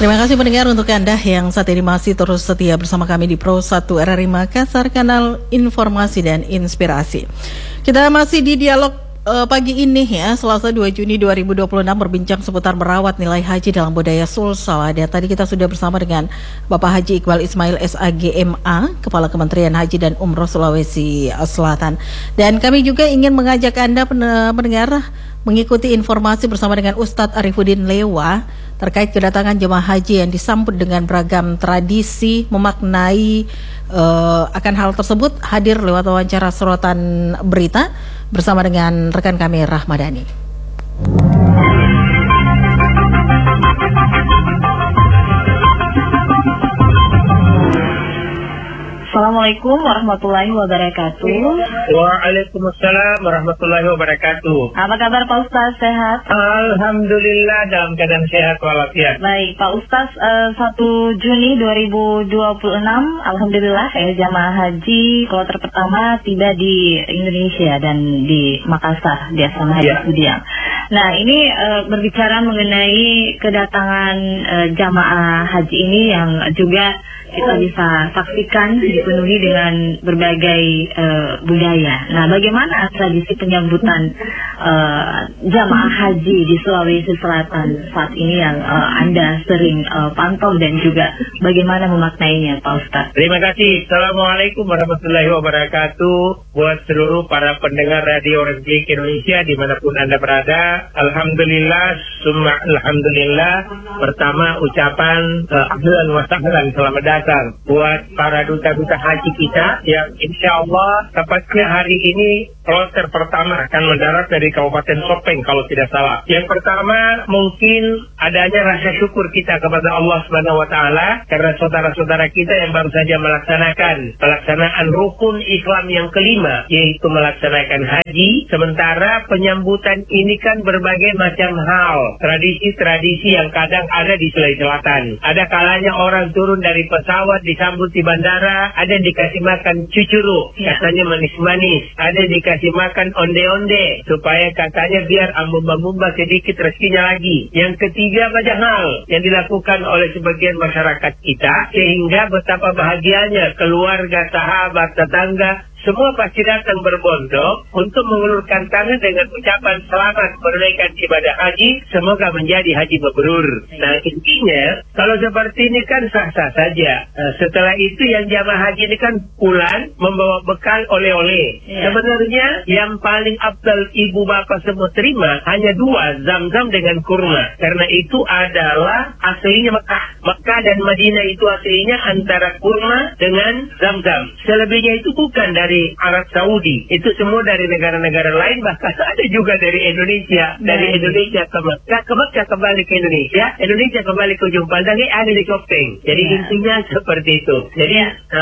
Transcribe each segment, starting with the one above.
Terima kasih pendengar untuk Anda yang saat ini masih terus setia bersama kami di Pro 1 RRI Makassar, kanal informasi dan inspirasi. Kita masih di dialog pagi ini ya, Selasa 2 Juni 2026, berbincang seputar merawat nilai haji dalam budaya Sulsel. Dan tadi kita sudah bersama dengan Bapak Haji Iqbal Ismail SAGMA, Kepala Kementerian Haji dan Umroh Sulawesi Selatan. Dan kami juga ingin mengajak Anda pendengar mengikuti informasi bersama dengan Ustadz Arifuddin Lewa terkait kedatangan jemaah haji yang disambut dengan beragam tradisi, memaknai akan hal tersebut. Hadir lewat wawancara sorotan berita bersama dengan rekan kami Rahmadani. Assalamualaikum warahmatullahi wabarakatuh. Waalaikumsalam warahmatullahi wabarakatuh. Apa kabar Pak Ustaz, sehat? Alhamdulillah dalam keadaan sehat walafiat. Baik Pak Ustaz, 1 Juni 2026 Alhamdulillah jamaah haji kloter pertama tiba di Indonesia dan di Makassar di Asrama Haji Sudiang. Nah ini berbicara mengenai kedatangan jamaah haji ini yang juga kita bisa saksikan dipenuhi dengan berbagai budaya. Nah, bagaimana tradisi penyambutan jamaah haji di Sulawesi Selatan saat ini yang Anda sering pantau dan juga bagaimana memaknainya, Pak Ustaz? Terima kasih. Assalamualaikum warahmatullahi wabarakatuh. Buat seluruh para pendengar Radio RRI Indonesia dimanapun Anda berada, Alhamdulillah, summa alhamdulillah. Pertama ucapan ahlan wa sahlan, selamat datang buat para duta-duta haji kita yang insya Allah tepatnya hari ini kloter pertama akan mendarat dari Kabupaten Sopeng kalau tidak salah. Yang pertama mungkin adanya rasa syukur kita kepada Allah Subhanahu wa taala karena saudara-saudara kita yang baru saja melaksanakan pelaksanaan rukun Islam yang kelima, yaitu melaksanakan haji. Sementara penyambutan ini kan berbagai macam hal, tradisi-tradisi yang kadang ada di Sulawesi Selatan. Ada kalanya orang turun dari pesawat disambut di bandara, ada yang dikasih makan cucuru, katanya manis-manis, ada yang dikasih makan onde-onde supaya katanya biar ambumba-ambumba sedikit rezekinya lagi. Yang ketiga banyak hal yang dilakukan oleh sebagian masyarakat kita sehingga betapa bahagianya keluarga, sahabat, tetangga semua pasti datang berbondong untuk mengulurkan tangan dengan ucapan selamat menunaikan ibadah haji, semoga menjadi haji mabrur. Nah intinya, kalau seperti ini kan sah-sah saja. Setelah itu yang jamaah haji ini kan pulang membawa bekal oleh-oleh. Sebenarnya yang paling afdal ibu bapak semua terima hanya dua, Zam-Zam dengan kurma. Karena itu adalah aslinya Mekah. Mekah dan Madinah itu aslinya antara kurma dengan Zam-Zam. Selebihnya itu bukan dari Arab Saudi, itu semua dari negara-negara lain, bahkan ada juga dari Indonesia. Dari Indonesia ke Mekah kembali ke Indonesia, Indonesia kembali ke ujung pandang, ada di Kopeng. Jadi intinya seperti itu. Jadi,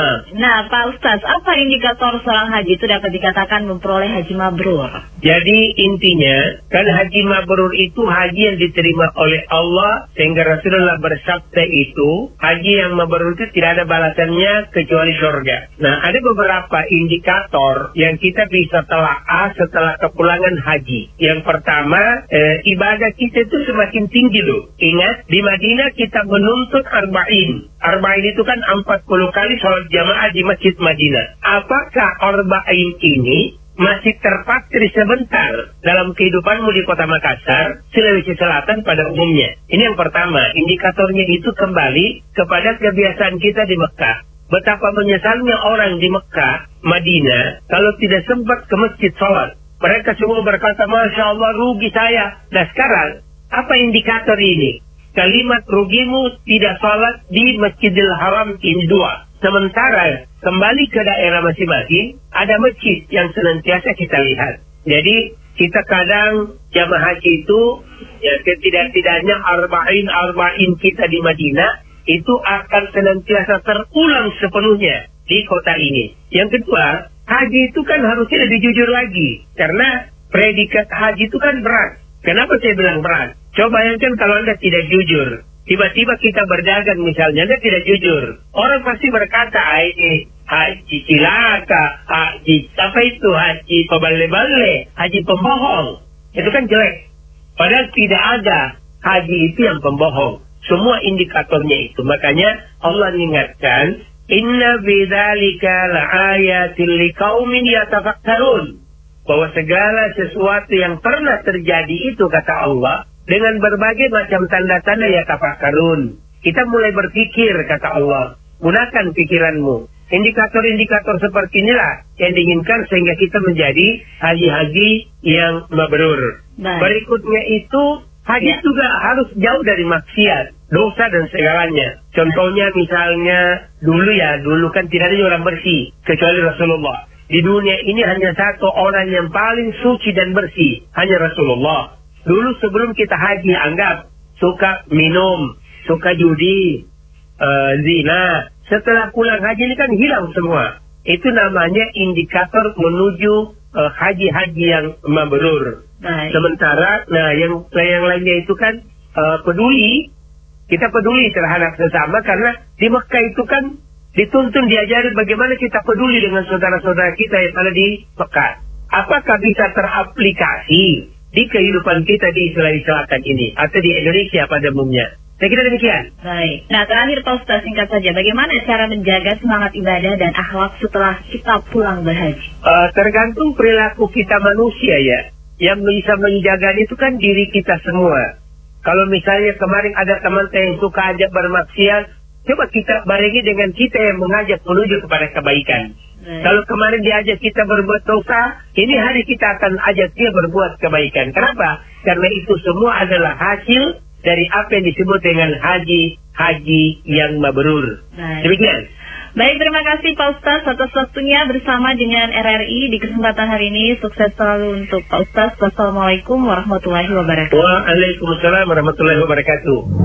nah Pak Ustaz, apa indikator seorang haji itu dapat dikatakan memperoleh haji mabrur? Jadi intinya, kan haji mabrur itu haji yang diterima oleh Allah, sehingga Rasulullah bersabda itu, haji yang mabrur itu tidak ada balasannya kecuali surga. Nah, ada beberapa indikator yang kita bisa telaah setelah kepulangan haji. Yang pertama, ibadah kita itu semakin tinggi loh. Ingat, di Madinah kita menuntut arba'in. Arba'in itu kan 40 kali sholat jamaah di Masjid Madinah. Apakah arba'in ini masih terpatri sebentar dalam kehidupanmu di kota Makassar, Sulawesi Selatan pada umumnya? Ini yang pertama, indikatornya itu kembali kepada kebiasaan kita di Mekah. Betapa menyesalnya orang di Mekah, Madinah, kalau tidak sempat ke masjid sholat. Mereka semua berkata, Masya Allah, rugi saya. Nah sekarang, apa indikator ini? Kalimat rugimu tidak sholat di Masjidil Haram ini dua. Sementara, kembali ke daerah masing-masing, ada masjid yang senantiasa kita lihat. Jadi, kita kadang jamaah haji itu, ya setidak-tidaknya arba'in kita di Madinah, itu akan senantiasa terulang sepenuhnya di kota ini. Yang kedua, haji itu kan harusnya lebih jujur lagi. Karena predikat haji itu kan berat. Kenapa saya bilang berat? Coba bayangkan kalau Anda tidak jujur. Tiba-tiba kita berdagang misalnya, Anda tidak jujur. Orang pasti berkata, ini haji cilaka, haji apa itu, haji pebale-bale, haji pembohong. Itu kan jelek. Padahal tidak ada haji itu yang pembohong. semua indikatornya itu. Makanya Allah mengingatkan, inna bidzalika laayatil liqaumin yatafakkarun, bahwa segala sesuatu yang pernah terjadi itu, kata Allah, dengan berbagai macam tanda-tanda yatafakkarun. Kita mulai berpikir, kata Allah. Gunakan pikiranmu. Indikator-indikator seperti inilah yang diinginkan sehingga kita menjadi haji-haji yang mabrur. Berikutnya itu, haji juga harus jauh dari maksiat, dosa dan segalanya. Contohnya misalnya dulu kan tidak ada orang bersih kecuali Rasulullah. Di dunia ini hanya satu orang yang paling suci dan bersih, hanya Rasulullah. Dulu sebelum kita haji, anggap suka minum, suka judi, zina. Setelah pulang haji ini kan hilang semua. Itu namanya indikator menuju haji-haji yang mabrur. Sementara, yang lainnya itu kan peduli. Kita peduli terhadap sesama karena di Mekah itu kan dituntun, diajari bagaimana kita peduli dengan saudara-saudara kita yang ada di Mekah. Apakah bisa teraplikasi di kehidupan kita di Israel Selatan ini atau di Indonesia pada umumnya? Saya kira demikian. Baik. Nah, terakhir Pak Ustaz, singkat saja, bagaimana cara menjaga semangat ibadah dan akhlak setelah kita pulang berhaji? Tergantung perilaku kita manusia ya. Yang bisa menjaga itu kan diri kita semua. Kalau misalnya kemarin ada teman saya yang suka ajak bermaksiat, coba kita barengi dengan kita yang mengajak menuju kepada kebaikan. Kalau kemarin diajak kita berbuat dosa, ini hari kita akan ajak dia berbuat kebaikan. Kenapa? Karena itu semua adalah hasil dari apa yang disebut dengan haji yang mabrur. Demikian. Baik, terima kasih Pak Ustaz atas waktunya bersama dengan RRI di kesempatan hari ini. Sukses selalu untuk Pak Ustaz. Wassalamualaikum warahmatullahi wabarakatuh. Waalaikumsalam warahmatullahi wabarakatuh.